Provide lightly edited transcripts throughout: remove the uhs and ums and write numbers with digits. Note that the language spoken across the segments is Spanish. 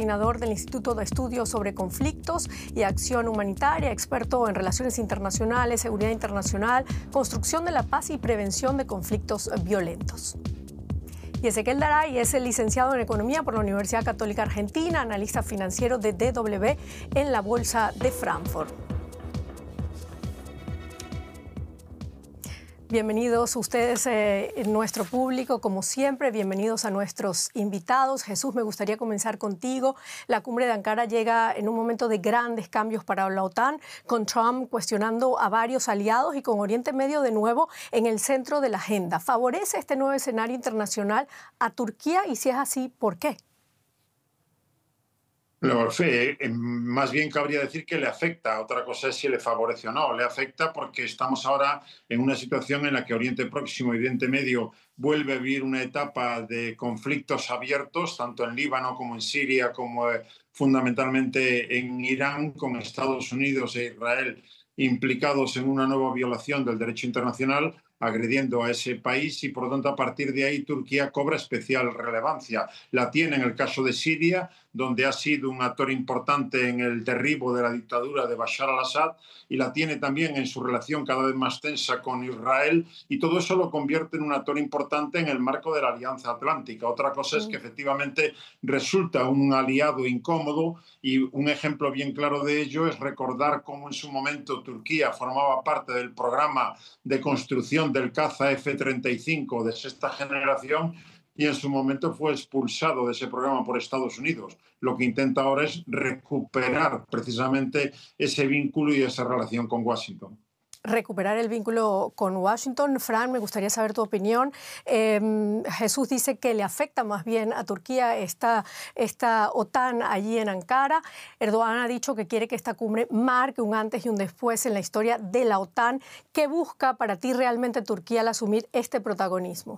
coordinador del Instituto de Estudios sobre Conflictos y Acción Humanitaria, experto en relaciones internacionales, seguridad internacional, construcción de la paz y prevención de conflictos violentos. Y Ezequiel Daray es el licenciado en Economía por la Universidad Católica Argentina, analista financiero de DW en la Bolsa de Frankfurt. Bienvenidos ustedes, nuestro público, como siempre, bienvenidos a nuestros invitados. Jesús, me gustaría comenzar contigo. La cumbre de Ankara llega en un momento de grandes cambios para la OTAN, con Trump cuestionando a varios aliados y con Oriente Medio de nuevo en el centro de la agenda. ¿Favorece este nuevo escenario internacional a Turquía? Y si es así, ¿por qué? No, más bien cabría decir que le afecta. Otra cosa es si le favorece o no. Le afecta porque estamos ahora en una situación en la que Oriente Próximo y Oriente Medio vuelve a vivir una etapa de conflictos abiertos, tanto en Líbano como en Siria, como fundamentalmente en Irán, con Estados Unidos e Israel implicados en una nueva violación del derecho internacional, agrediendo a ese país, y por lo tanto a partir de ahí Turquía cobra especial relevancia. La tiene en el caso de Siria, donde ha sido un actor importante en el derribo de la dictadura de Bashar al-Assad, y la tiene también en su relación cada vez más tensa con Israel, y todo eso lo convierte en un actor importante en el marco de la Alianza Atlántica. Otra cosa es que efectivamente resulta un aliado incómodo, y un ejemplo bien claro de ello es recordar cómo en su momento Turquía formaba parte del programa de construcción del caza F-35 de sexta generación, y en su momento fue expulsado de ese programa por Estados Unidos. Lo que intenta ahora es recuperar precisamente ese vínculo y esa relación con Washington. Recuperar el vínculo con Washington. Fran, me gustaría saber tu opinión. Jesús dice que le afecta más bien a Turquía esta OTAN allí en Ankara. Erdogan ha dicho que quiere que esta cumbre marque un antes y un después en la historia de la OTAN. ¿Qué busca para ti realmente Turquía al asumir este protagonismo?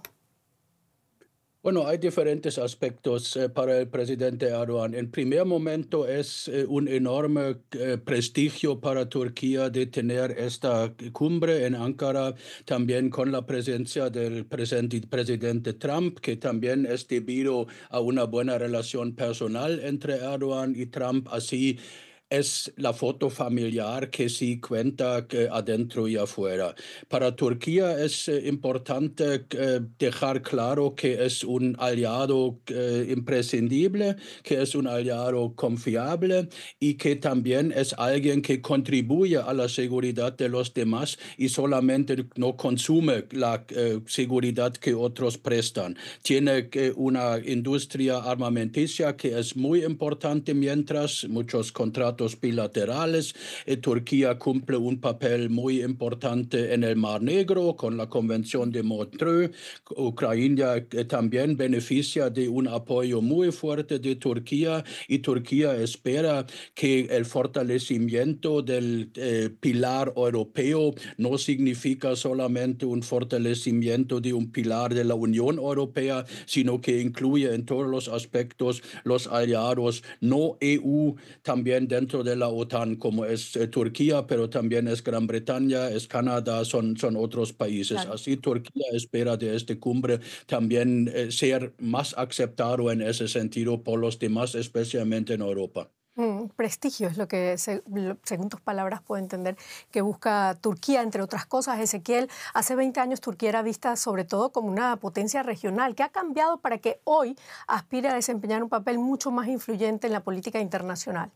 Bueno, hay diferentes aspectos para el presidente Erdogan. En primer momento es un enorme prestigio para Turquía de tener esta cumbre en Ankara, también con la presencia del presidente Trump, que también es debido a una buena relación personal entre Erdogan y Trump. Así es la foto familiar que sí cuenta adentro y afuera. Para Turquía es importante dejar claro que es un aliado imprescindible, que es un aliado confiable y que también es alguien que contribuye a la seguridad de los demás y solamente no consume la seguridad que otros prestan. Tiene una industria armamenticia que es muy importante, mientras muchos contratos bilaterales. Turquía cumple un papel muy importante en el Mar Negro con la Convención de Montreux. Ucrania también beneficia de un apoyo muy fuerte de Turquía, y Turquía espera que el fortalecimiento del pilar europeo no significa solamente un fortalecimiento de un pilar de la Unión Europea, sino que incluye en todos los aspectos los aliados no EU también dentro de la OTAN, como es Turquía, pero también es Gran Bretaña, es Canadá, son otros países. Claro. Así Turquía espera de esta cumbre también ser más aceptado en ese sentido por los demás, especialmente en Europa. Prestigio es lo que, según tus palabras, puedo entender que busca Turquía, entre otras cosas. Ezequiel, hace 20 años Turquía era vista sobre todo como una potencia regional. ¿Qué ha cambiado para que hoy aspire a desempeñar un papel mucho más influyente en la política internacional?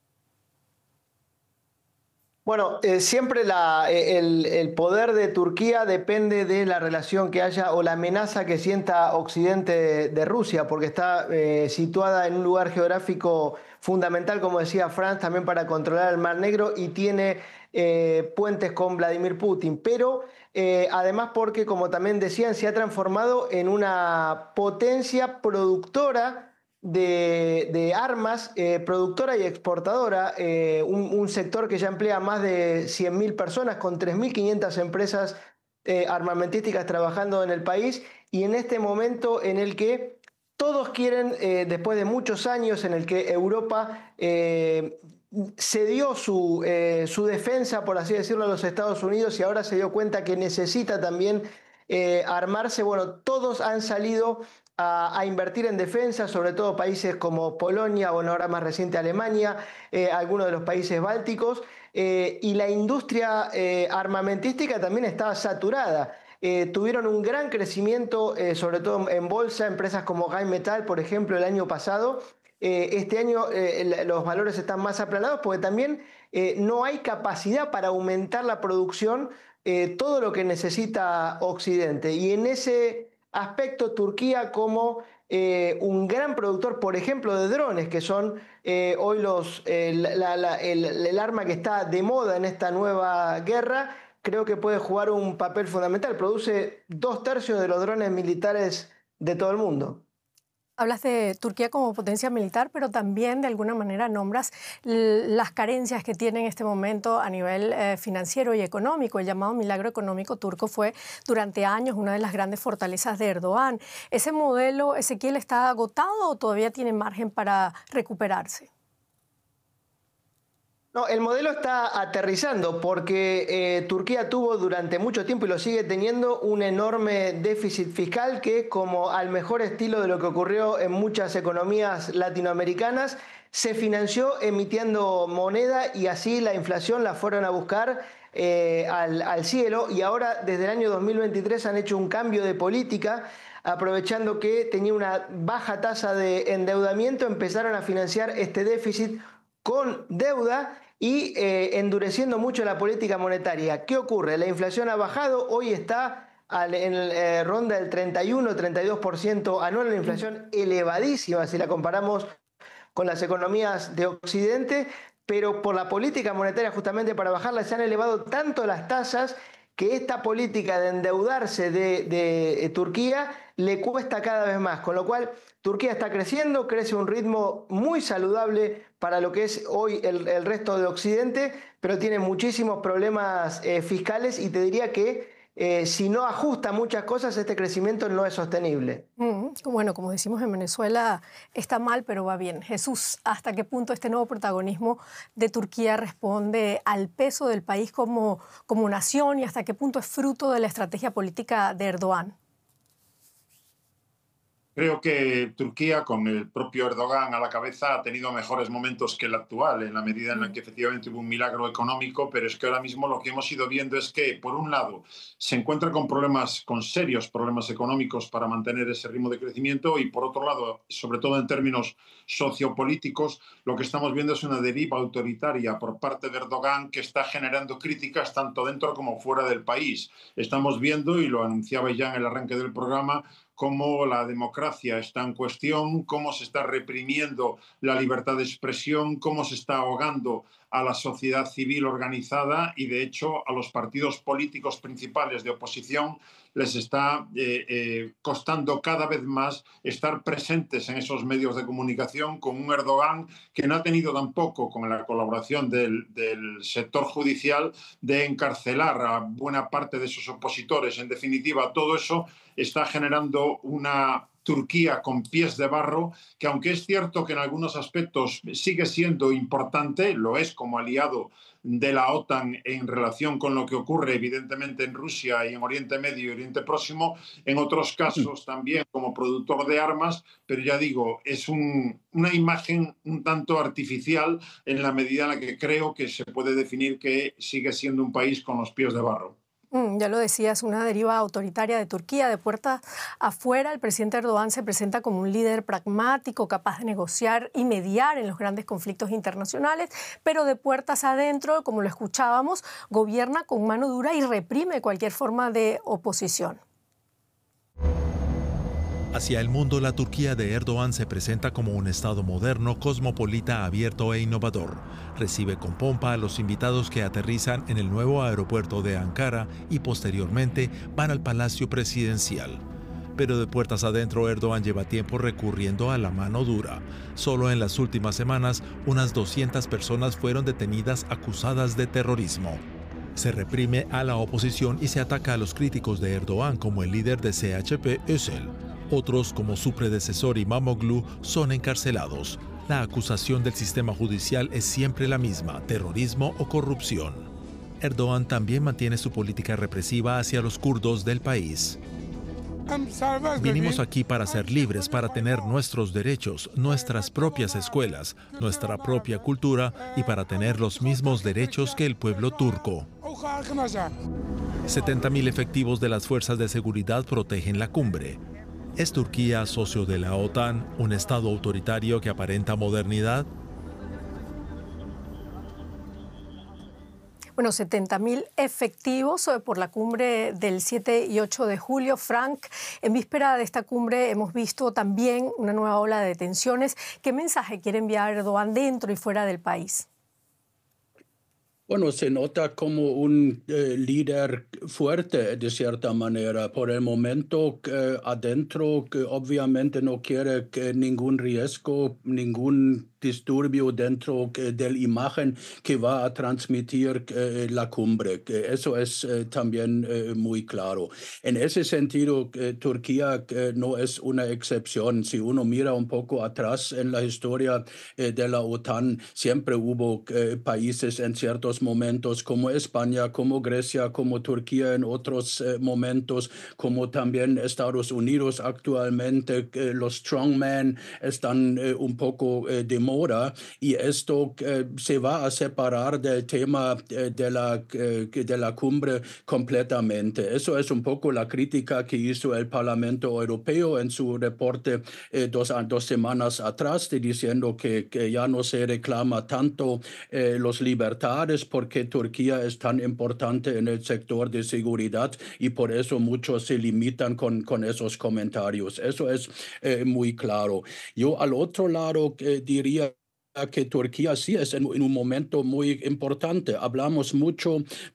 Bueno, siempre el poder de Turquía depende de la relación que haya o la amenaza que sienta Occidente de Rusia, porque está situada en un lugar geográfico fundamental, como decía Franz, también para controlar el Mar Negro, y tiene puentes con Vladimir Putin. Pero además porque, como también decían, se ha transformado en una potencia productora de armas, productora y exportadora, un sector que ya emplea más de 100.000 personas, con 3.500 empresas armamentísticas trabajando en el país, y en este momento en el que todos quieren, después de muchos años en el que Europa cedió su defensa, por así decirlo, a los Estados Unidos, y ahora se dio cuenta que necesita también armarse. Bueno, todos han salido a invertir en defensa, sobre todo países como Polonia, o ahora más reciente Alemania, algunos de los países bálticos, y la industria armamentística también está saturada. Tuvieron un gran crecimiento, sobre todo en bolsa, empresas como Rheinmetall, por ejemplo, el año pasado. Este año los valores están más aplanados porque también no hay capacidad para aumentar la producción, todo lo que necesita Occidente. Y en ese aspecto, Turquía, como un gran productor, por ejemplo, de drones, que son hoy el arma que está de moda en esta nueva guerra, creo que puede jugar un papel fundamental. Produce 2/3 de los drones militares de todo el mundo. Hablas de Turquía como potencia militar, pero también de alguna manera nombras las carencias que tiene en este momento a nivel financiero y económico. El llamado milagro económico turco fue durante años una de las grandes fortalezas de Erdogan. ¿Ese modelo, Ezequiel, está agotado o todavía tiene margen para recuperarse? No, el modelo está aterrizando porque Turquía tuvo durante mucho tiempo y lo sigue teniendo un enorme déficit fiscal que, como al mejor estilo de lo que ocurrió en muchas economías latinoamericanas, se financió emitiendo moneda y así la inflación la fueron a buscar al cielo, y ahora desde el año 2023 han hecho un cambio de política. Aprovechando que tenía una baja tasa de endeudamiento, empezaron a financiar este déficit con deuda y endureciendo mucho la política monetaria. ¿Qué ocurre? La inflación ha bajado, hoy está en ronda del 31-32% anual, una inflación elevadísima si la comparamos con las economías de Occidente, pero por la política monetaria, justamente para bajarla, se han elevado tanto las tasas que esta política de endeudarse de Turquía le cuesta cada vez más, con lo cual Turquía está creciendo, crece a un ritmo muy saludable para lo que es hoy el resto de Occidente, pero tiene muchísimos problemas fiscales y te diría que si no ajusta muchas cosas, este crecimiento no es sostenible. Bueno, como decimos en Venezuela, está mal, pero va bien. Jesús, ¿hasta qué punto este nuevo protagonismo de Turquía responde al peso del país como nación y hasta qué punto es fruto de la estrategia política de Erdogan? Creo que Turquía, con el propio Erdogan a la cabeza, ha tenido mejores momentos que el actual, en la medida en la que efectivamente hubo un milagro económico, pero es que ahora mismo lo que hemos ido viendo es que, por un lado, se encuentra con serios problemas económicos para mantener ese ritmo de crecimiento y, por otro lado, sobre todo en términos sociopolíticos, lo que estamos viendo es una deriva autoritaria por parte de Erdogan que está generando críticas tanto dentro como fuera del país. Estamos viendo, y lo anunciaba ya en el arranque del programa, cómo la democracia está en cuestión, cómo se está reprimiendo la libertad de expresión, cómo se está ahogando a la sociedad civil organizada y, de hecho, a los partidos políticos principales de oposición les está costando cada vez más estar presentes en esos medios de comunicación, con un Erdogan que no ha tenido tampoco, con la colaboración del sector judicial, de encarcelar a buena parte de sus opositores. En definitiva, todo eso está generando una Turquía con pies de barro, que aunque es cierto que en algunos aspectos sigue siendo importante, lo es como aliado de la OTAN en relación con lo que ocurre evidentemente en Rusia y en Oriente Medio y Oriente Próximo, en otros casos también como productor de armas, pero ya digo, es una imagen un tanto artificial en la medida en la que creo que se puede definir que sigue siendo un país con los pies de barro. Ya lo decías, una deriva autoritaria de Turquía. De puertas afuera, el presidente Erdogan se presenta como un líder pragmático, capaz de negociar y mediar en los grandes conflictos internacionales, pero de puertas adentro, como lo escuchábamos, gobierna con mano dura y reprime cualquier forma de oposición. Hacia el mundo, la Turquía de Erdogan se presenta como un Estado moderno, cosmopolita, abierto e innovador. Recibe con pompa a los invitados que aterrizan en el nuevo aeropuerto de Ankara y posteriormente van al Palacio Presidencial. Pero de puertas adentro, Erdogan lleva tiempo recurriendo a la mano dura. Solo en las últimas semanas, unas 200 personas fueron detenidas acusadas de terrorismo. Se reprime a la oposición y se ataca a los críticos de Erdogan, como el líder de CHP, Özel. Otros, como su predecesor Imamoglu, son encarcelados. La acusación del sistema judicial es siempre la misma: terrorismo o corrupción. Erdogan también mantiene su política represiva hacia los kurdos del país. Vinimos aquí para ser libres, para tener nuestros derechos, nuestras propias escuelas, nuestra propia cultura y para tener los mismos derechos que el pueblo turco. 70.000 efectivos de las fuerzas de seguridad protegen la cumbre. ¿Es Turquía socio de la OTAN, un estado autoritario que aparenta modernidad? Bueno, 70.000 efectivos por la cumbre del 7 y 8 de julio. Frank, en víspera de esta cumbre hemos visto también una nueva ola de detenciones. ¿Qué mensaje quiere enviar Erdogan dentro y fuera del país? Bueno, se nota como un líder fuerte de cierta manera. Por el momento, adentro, que obviamente no quiere que ningún riesgo, ningún disturbio dentro de la imagen que va a transmitir la cumbre. Que eso es también muy claro. En ese sentido, Turquía no es una excepción. Si uno mira un poco atrás en la historia de la OTAN, siempre hubo países en ciertos momentos como España, como Grecia, como Turquía en otros momentos, como también Estados Unidos actualmente. Los strongmen están un poco de moda y esto se va a separar del tema de la cumbre completamente. Eso es un poco la crítica que hizo el Parlamento Europeo en su reporte dos semanas atrás, diciendo que ya no se reclama tanto las libertades porque Turquía es tan importante en el sector de seguridad y por eso muchos se limitan con esos comentarios. Eso es muy claro. Yo al otro lado diría que Turquía sí es en un momento muy importante. Hablamos mucho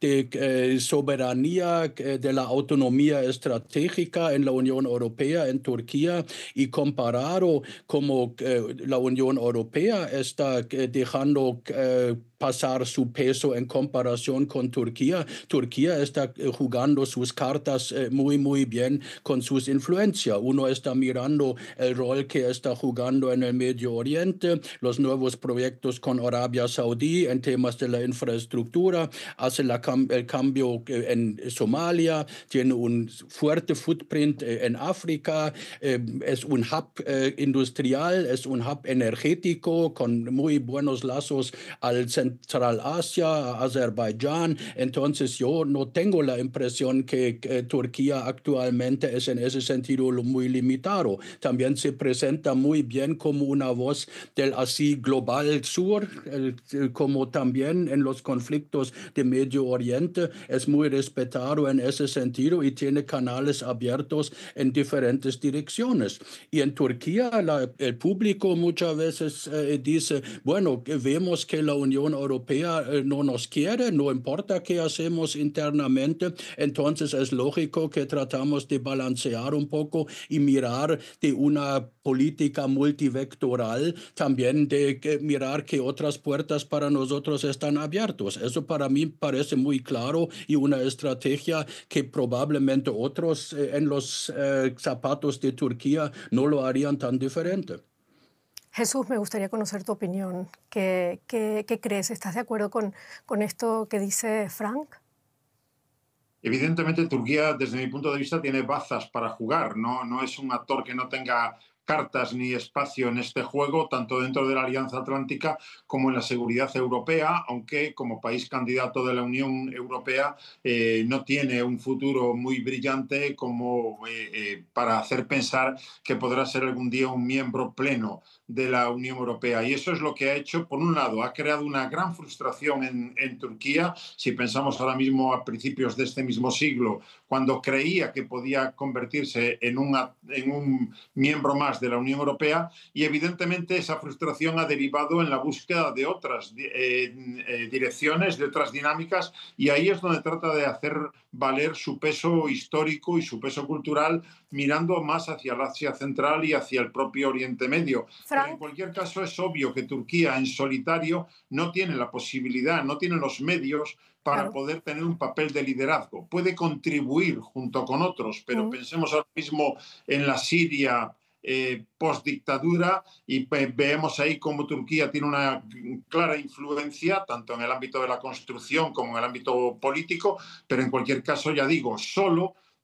de soberanía, de la autonomía estratégica en la Unión Europea, en Turquía, y comparado como la Unión Europea está dejando pasar su peso en comparación con Turquía. Turquía está jugando sus cartas muy bien con sus influencias. Uno está mirando el rol que está jugando en el Medio Oriente, los nuevos proyectos con Arabia Saudí en temas de la infraestructura, hace el cambio en Somalia, tiene un fuerte footprint en África, es un hub industrial, es un hub energético con muy buenos lazos al Central Asia, a Azerbaiyán. Entonces yo no tengo la impresión que Turquía actualmente es en ese sentido muy limitado. También se presenta muy bien como una voz del así global sur, como también en los conflictos de Medio Oriente, es muy respetado en ese sentido y tiene canales abiertos en diferentes direcciones. Y en Turquía el público muchas veces dice, bueno, vemos que la Unión Europea no nos quiere, no importa qué hacemos internamente, entonces es lógico que tratamos de balancear un poco y mirar de una política multivectoral, también de mirar que otras puertas para nosotros están abiertas. Eso para mí parece muy claro y una estrategia que probablemente otros en los zapatos de Turquía no lo harían tan diferente. Jesús, me gustaría conocer tu opinión. ¿Qué crees? ¿Estás de acuerdo con esto que dice Frank? Evidentemente, Turquía, desde mi punto de vista, tiene bazas para jugar. No es un actor que no tenga cartas ni espacio en este juego, tanto dentro de la Alianza Atlántica como en la seguridad europea, aunque como país candidato de la Unión Europea no tiene un futuro muy brillante como para hacer pensar que podrá ser algún día un miembro pleno de la Unión Europea. Y eso es lo que ha hecho, por un lado, ha creado una gran frustración en Turquía. Si pensamos ahora mismo a principios de este mismo siglo, cuando creía que podía convertirse en un miembro más de la Unión Europea, y evidentemente esa frustración ha derivado en la búsqueda de otras direcciones, de otras dinámicas, y ahí es donde trata de hacer valer su peso histórico y su peso cultural, mirando más hacia el Asia Central y hacia el propio Oriente Medio. Pero en cualquier caso es obvio que Turquía en solitario no tiene la posibilidad, no tiene los medios para poder tener un papel de liderazgo. Puede contribuir junto con otros, pero pensemos ahora mismo en la Siria postdictadura y vemos ahí cómo Turquía tiene una clara influencia tanto en el ámbito de la construcción como en el ámbito político, pero en cualquier caso, ya digo, solo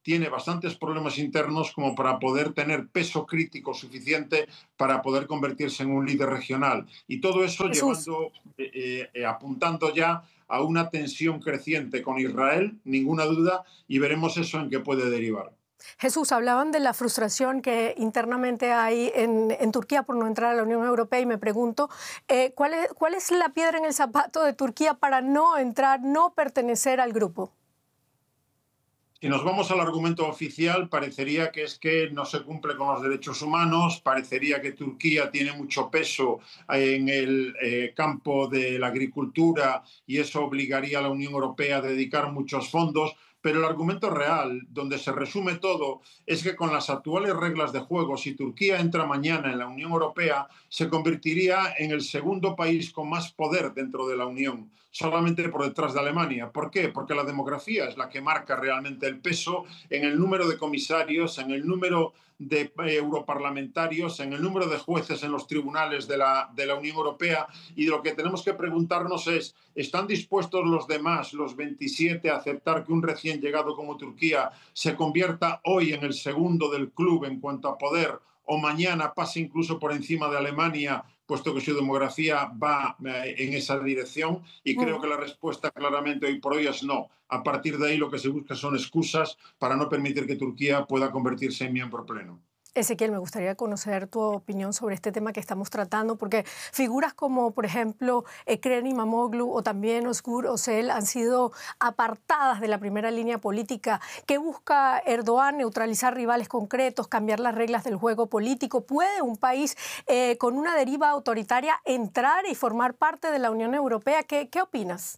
tiene bastantes problemas internos como para poder tener peso crítico suficiente para poder convertirse en un líder regional. Y todo eso apuntando ya a una tensión creciente con Israel, ninguna duda, y veremos eso en qué puede derivar. Jesús, hablaban de la frustración que internamente hay en Turquía por no entrar a la Unión Europea y me pregunto, ¿cuál es la piedra en el zapato de Turquía para no entrar, no pertenecer al grupo? Si nos vamos al argumento oficial, parecería que es que no se cumple con los derechos humanos, parecería que Turquía tiene mucho peso en el campo de la agricultura y eso obligaría a la Unión Europea a dedicar muchos fondos. Pero el argumento real, donde se resume todo, es que con las actuales reglas de juego, si Turquía entra mañana en la Unión Europea, se convertiría en el segundo país con más poder dentro de la Unión, solamente por detrás de Alemania. ¿Por qué? Porque la demografía es la que marca realmente el peso en el número de comisarios, en el número de europarlamentarios, en el número de jueces en los tribunales de la Unión Europea, y lo que tenemos que preguntarnos es, ¿están dispuestos los demás, los 27, a aceptar que un recién llegado como Turquía se convierta hoy en el segundo del club en cuanto a poder, o mañana pase incluso por encima de Alemania, puesto que su demografía va en esa dirección? Y creo que la respuesta claramente hoy por hoy es no. A partir de ahí lo que se busca son excusas para no permitir que Turquía pueda convertirse en miembro pleno. Ezequiel, me gustaría conocer tu opinión sobre este tema que estamos tratando, porque figuras como, por ejemplo, Ekrem İmamoğlu o también Özgür Özel han sido apartadas de la primera línea política. ¿Qué busca Erdogan? Neutralizar rivales concretos, cambiar las reglas del juego político. ¿Puede un país con una deriva autoritaria entrar y formar parte de la Unión Europea? ¿Qué opinas?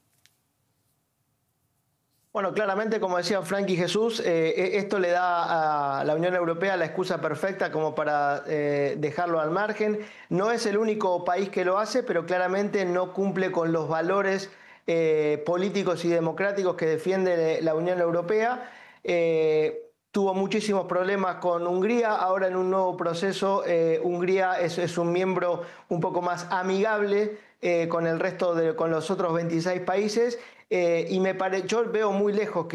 Bueno, claramente, como decían Frank y Jesús, esto le da a la Unión Europea la excusa perfecta como para dejarlo al margen. No es el único país que lo hace, pero claramente no cumple con los valores políticos y democráticos que defiende la Unión Europea. Tuvo muchísimos problemas con Hungría, ahora en un nuevo proceso Hungría es un miembro un poco más amigable con el resto con los otros 26 países. Y yo veo muy lejos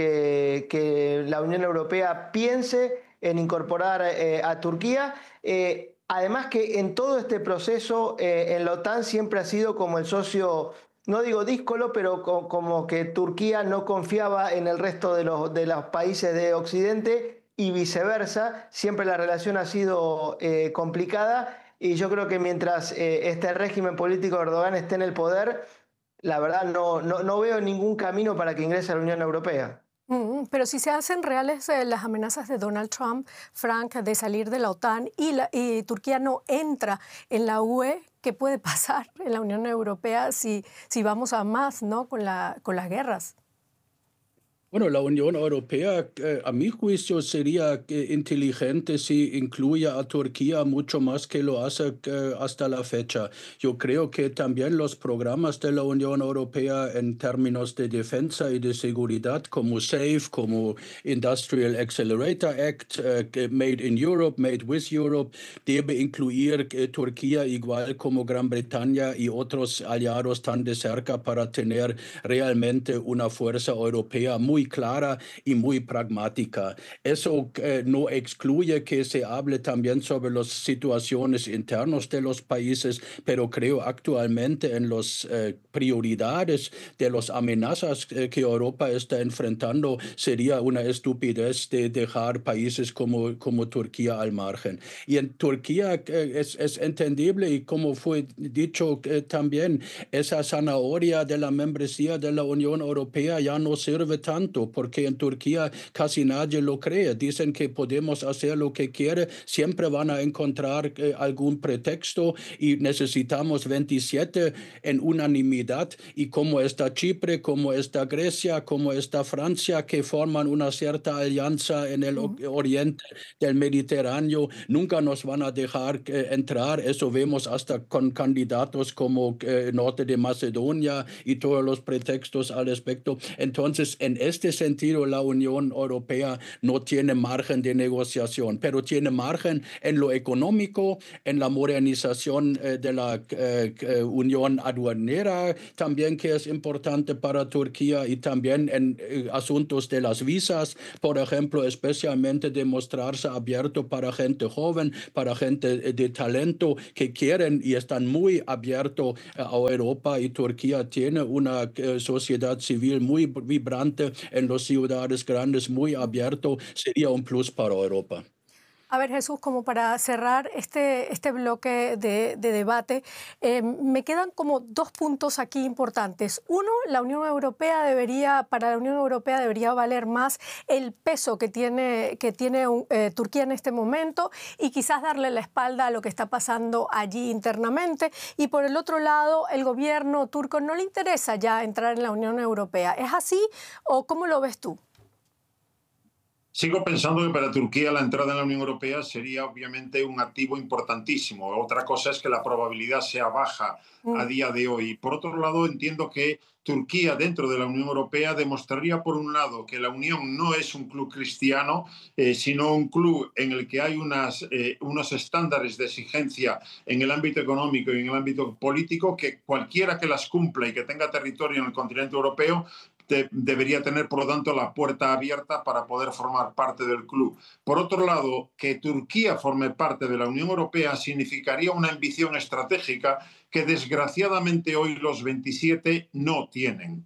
que la Unión Europea piense en incorporar a Turquía. Además que en todo este proceso en la OTAN siempre ha sido como el socio, no digo díscolo, pero como que Turquía no confiaba en el resto de los países de Occidente y viceversa. Siempre la relación ha sido complicada y yo creo que mientras este régimen político de Erdogan esté en el poder, la verdad no veo ningún camino para que ingrese a la Unión Europea. Pero si se hacen reales las amenazas de Donald Trump, Frank, de salir de la OTAN y Turquía no entra en la UE, ¿qué puede pasar en la Unión Europea si vamos a más, ¿no? con las guerras? Bueno, la Unión Europea, a mi juicio, sería inteligente si incluya a Turquía mucho más que lo hace hasta la fecha. Yo creo que también los programas de la Unión Europea en términos de defensa y de seguridad, como SAFE, como Industrial Accelerator Act, Made in Europe, Made with Europe, debe incluir Turquía igual como Gran Bretaña y otros aliados tan de cerca para tener realmente una fuerza europea muy clara y muy pragmática. Eso no excluye que se hable también sobre las situaciones internas de los países, pero creo actualmente en las prioridades de las amenazas que Europa está enfrentando sería una estupidez de dejar países como Turquía al margen. Y en Turquía es entendible y como fue dicho también, esa zanahoria de la membresía de la Unión Europea ya no sirve tanto, porque en Turquía casi nadie lo cree. Dicen que podemos hacer lo que quiere, siempre van a encontrar algún pretexto y necesitamos 27 en unanimidad. Y como está Chipre, como está Grecia, como está Francia, que forman una cierta alianza en el oriente del Mediterráneo, nunca nos van a dejar entrar. Eso vemos hasta con candidatos como Norte de Macedonia y todos los pretextos al respecto. Entonces, en este este sentido, la Unión Europea no tiene margen de negociación, pero tiene margen en lo económico, en la modernización de la unión aduanera, también que es importante para Turquía, y también en asuntos de las visas, por ejemplo, especialmente de mostrarse abierto para gente joven, para gente de talento que quieren y están muy abiertos a Europa, y Turquía tiene una sociedad civil muy vibrante en las ciudades grandes, muy abierto, sería un plus para Europa. A ver, Jesús, como para cerrar este bloque de debate, me quedan como dos puntos aquí importantes. Uno, para la Unión Europea debería valer más el peso que tiene Turquía en este momento y quizás darle la espalda a lo que está pasando allí internamente. Y por el otro lado, el gobierno turco no le interesa ya entrar en la Unión Europea. ¿Es así o cómo lo ves tú? Sigo pensando que para Turquía la entrada en la Unión Europea sería obviamente un activo importantísimo. Otra cosa es que la probabilidad sea baja a día de hoy. Por otro lado, entiendo que Turquía dentro de la Unión Europea demostraría, por un lado, que la Unión no es un club cristiano, sino un club en el que hay unos estándares de exigencia en el ámbito económico y en el ámbito político que cualquiera que las cumpla y que tenga territorio en el continente europeo debería tener, por lo tanto, la puerta abierta para poder formar parte del club. Por otro lado, que Turquía forme parte de la Unión Europea significaría una ambición estratégica que desgraciadamente hoy los 27 no tienen,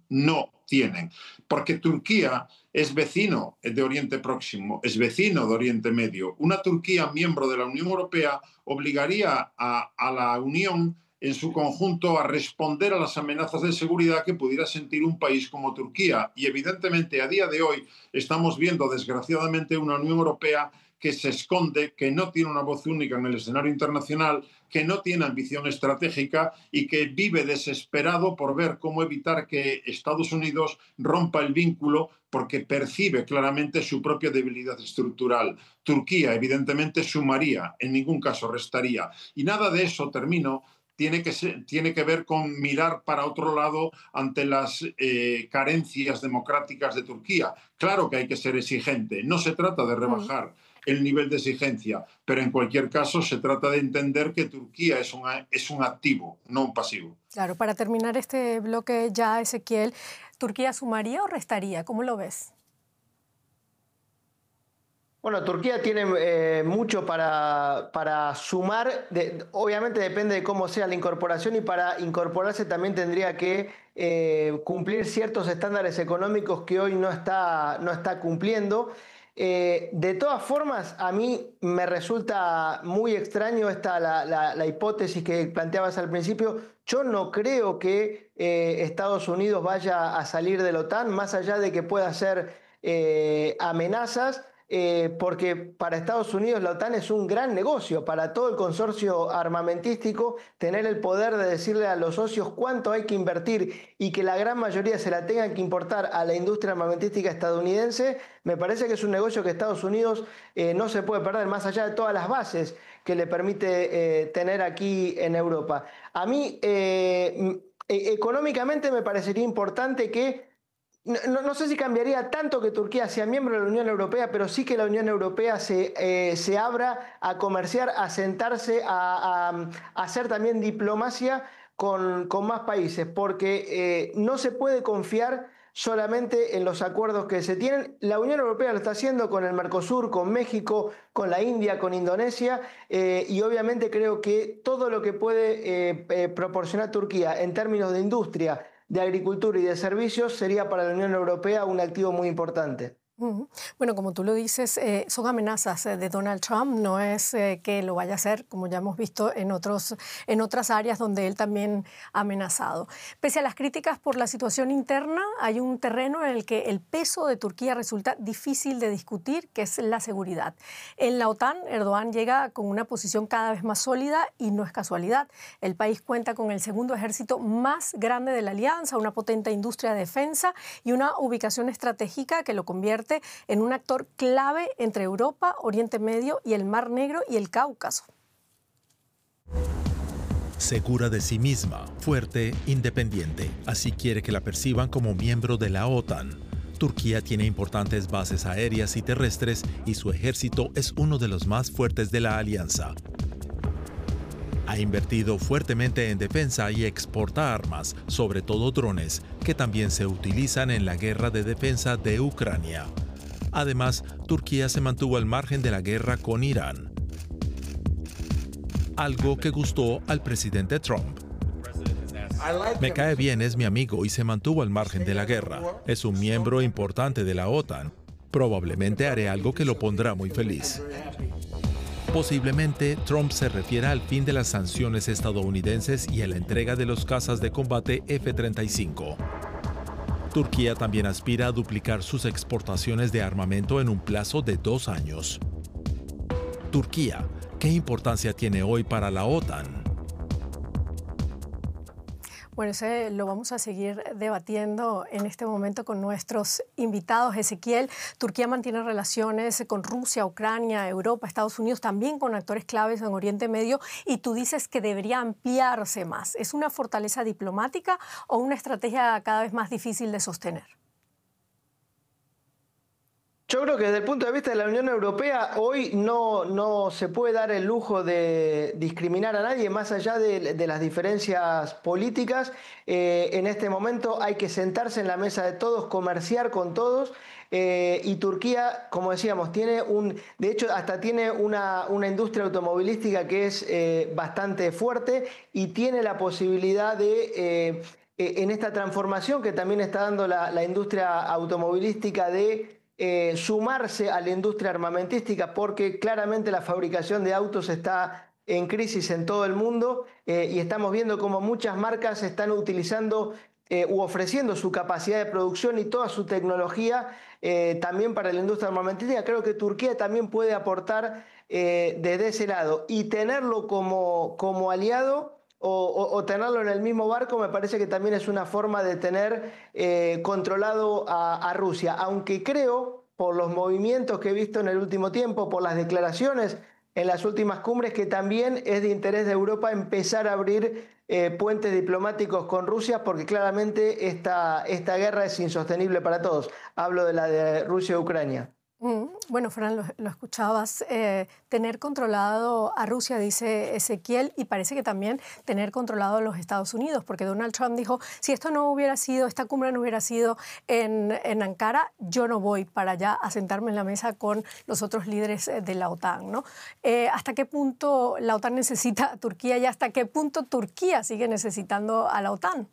porque Turquía es vecino de Oriente Próximo, es vecino de Oriente Medio. Una Turquía miembro de la Unión Europea obligaría a la Unión en su conjunto a responder a las amenazas de seguridad que pudiera sentir un país como Turquía. Y evidentemente a día de hoy estamos viendo desgraciadamente una Unión Europea que se esconde, que no tiene una voz única en el escenario internacional, que no tiene ambición estratégica y que vive desesperado por ver cómo evitar que Estados Unidos rompa el vínculo porque percibe claramente su propia debilidad estructural. Turquía evidentemente sumaría, en ningún caso restaría. Y nada de eso, termino, tiene que ver con mirar para otro lado ante las carencias democráticas de Turquía. Claro que hay que ser exigente, no se trata de rebajar el nivel de exigencia, pero en cualquier caso se trata de entender que Turquía es un activo, no un pasivo. Claro, para terminar este bloque ya, Ezequiel, ¿Turquía sumaría o restaría? ¿Cómo lo ves? Bueno, Turquía tiene mucho para sumar, obviamente depende de cómo sea la incorporación, y para incorporarse también tendría que cumplir ciertos estándares económicos que hoy no está cumpliendo. De todas formas, a mí me resulta muy extraño la hipótesis que planteabas al principio. Yo no creo que Estados Unidos vaya a salir de la OTAN, más allá de que pueda hacer amenazas. Porque para Estados Unidos la OTAN es un gran negocio, para todo el consorcio armamentístico, tener el poder de decirle a los socios cuánto hay que invertir y que la gran mayoría se la tengan que importar a la industria armamentística estadounidense, me parece que es un negocio que Estados Unidos no se puede perder, más allá de todas las bases que le permite tener aquí en Europa. A mí, económicamente me parecería importante que no sé si cambiaría tanto que Turquía sea miembro de la Unión Europea, pero sí que la Unión Europea se abra a comerciar, a sentarse, a hacer también diplomacia con más países, porque no se puede confiar solamente en los acuerdos que se tienen. La Unión Europea lo está haciendo con el Mercosur, con México, con la India, con Indonesia, y obviamente creo que todo lo que puede proporcionar Turquía en términos de industria, de agricultura y de servicios sería para la Unión Europea un activo muy importante. Bueno, como tú lo dices, son amenazas de Donald Trump, no es que lo vaya a hacer, como ya hemos visto en otras áreas donde él también ha amenazado. Pese a las críticas por la situación interna, hay un terreno en el que el peso de Turquía resulta difícil de discutir, que es la seguridad. En la OTAN, Erdogan llega con una posición cada vez más sólida y no es casualidad. El país cuenta con el segundo ejército más grande de la alianza, una potente industria de defensa y una ubicación estratégica que lo convierte en un actor clave entre Europa, Oriente Medio y el Mar Negro y el Cáucaso. Segura de sí misma, fuerte, independiente. Así quiere que la perciban como miembro de la OTAN. Turquía tiene importantes bases aéreas y terrestres y su ejército es uno de los más fuertes de la alianza. Ha invertido fuertemente en defensa y exporta armas, sobre todo drones, que también se utilizan en la guerra de defensa de Ucrania. Además, Turquía se mantuvo al margen de la guerra con Irán, algo que gustó al presidente Trump. Me cae bien, es mi amigo y se mantuvo al margen de la guerra. Es un miembro importante de la OTAN. Probablemente haré algo que lo pondrá muy feliz. Posiblemente Trump se refiera al fin de las sanciones estadounidenses y a la entrega de los cazas de combate F-35. Turquía también aspira a duplicar sus exportaciones de armamento en un plazo de 2 años. Turquía, ¿qué importancia tiene hoy para la OTAN? Bueno, ese lo vamos a seguir debatiendo en este momento con nuestros invitados. Ezequiel, Turquía mantiene relaciones con Rusia, Ucrania, Europa, Estados Unidos, también con actores claves en Oriente Medio, y tú dices que debería ampliarse más. ¿Es una fortaleza diplomática o una estrategia cada vez más difícil de sostener? Yo creo que desde el punto de vista de la Unión Europea, hoy no se puede dar el lujo de discriminar a nadie más allá de las diferencias políticas. En este momento hay que sentarse en la mesa de todos, comerciar con todos. Y Turquía, como decíamos, de hecho hasta tiene una industria automovilística que es bastante fuerte y tiene la posibilidad de, en esta transformación que también está dando la industria automovilística, de sumarse a la industria armamentística, porque claramente la fabricación de autos está en crisis en todo el mundo, y estamos viendo cómo muchas marcas están utilizando u ofreciendo su capacidad de producción y toda su tecnología también para la industria armamentística. Creo que Turquía también puede aportar desde ese lado, y tenerlo como aliado o tenerlo en el mismo barco me parece que también es una forma de tener controlado a Rusia, aunque creo, por los movimientos que he visto en el último tiempo, por las declaraciones en las últimas cumbres, que también es de interés de Europa empezar a abrir puentes diplomáticos con Rusia, porque claramente esta guerra es insostenible para todos. Hablo de la de Rusia y Ucrania. Bueno, Fran, lo escuchabas, tener controlado a Rusia, dice Ezequiel, y parece que también tener controlado a los Estados Unidos, porque Donald Trump dijo, si esta cumbre no hubiera sido en Ankara, yo no voy para allá a sentarme en la mesa con los otros líderes de la OTAN, ¿no? ¿Hasta qué punto la OTAN necesita a Turquía y hasta qué punto Turquía sigue necesitando a la OTAN?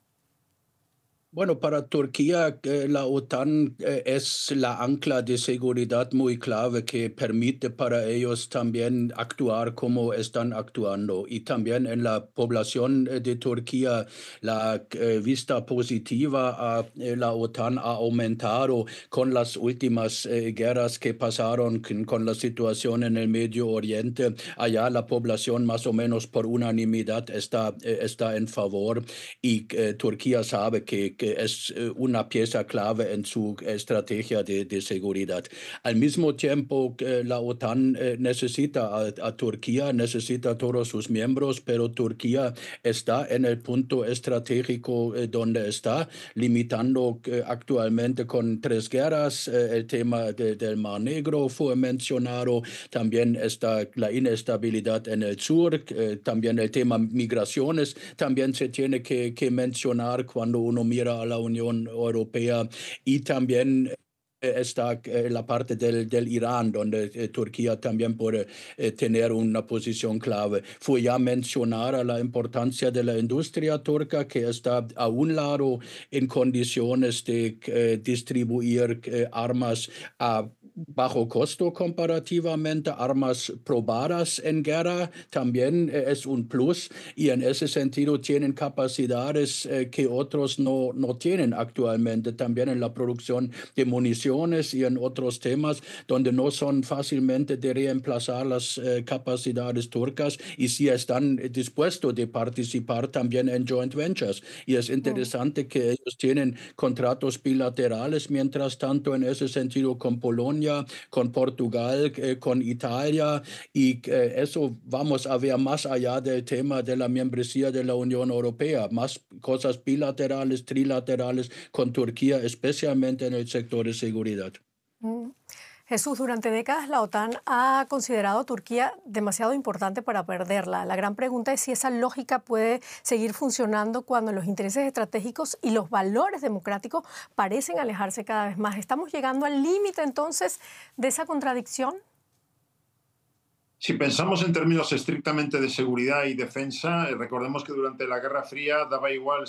Bueno, para Turquía la OTAN es la ancla de seguridad muy clave que permite para ellos también actuar como están actuando. Y también en la población de Turquía la vista positiva a la OTAN ha aumentado con las últimas guerras que pasaron, con la situación en el Medio Oriente. Allá la población más o menos por unanimidad está en favor, y Turquía sabe que es una pieza clave en su estrategia de seguridad. Al mismo tiempo, la OTAN necesita a Turquía, necesita a todos sus miembros, pero Turquía está en el punto estratégico donde está, limitando actualmente con 3 guerras. El tema del Mar Negro fue mencionado, también está la inestabilidad en el sur, también el tema migraciones, también se tiene que mencionar cuando uno mira a la Unión Europea, y también está la parte del Irán, donde Turquía también puede tener una posición clave. Fue ya mencionada la importancia de la industria turca, que está a un lado en condiciones de distribuir armas a bajo costo comparativamente, armas probadas en guerra, también es un plus, y en ese sentido tienen capacidades que otros no tienen actualmente, también en la producción de municiones y en otros temas donde no son fácilmente de reemplazar las capacidades turcas, y sí están dispuestos de participar también en joint ventures. Y es interesante que ellos tienen contratos bilaterales, mientras tanto, en ese sentido, con Polonia, España, con Portugal, con Italia, y eso vamos a ver más allá del tema de la membresía de la Unión Europea, más cosas bilaterales, trilaterales con Turquía, especialmente en el sector de seguridad. Jesús, durante décadas la OTAN ha considerado a Turquía demasiado importante para perderla. La gran pregunta es si esa lógica puede seguir funcionando cuando los intereses estratégicos y los valores democráticos parecen alejarse cada vez más. ¿Estamos llegando al límite entonces de esa contradicción? Si pensamos en términos estrictamente de seguridad y defensa, recordemos que durante la Guerra Fría daba igual